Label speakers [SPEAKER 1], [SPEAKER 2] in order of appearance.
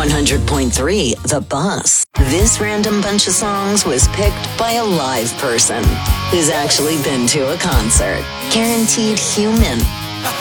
[SPEAKER 1] 100.3 The Bus. This random bunch of songs was picked by a live person who's actually been to a concert. Guaranteed human.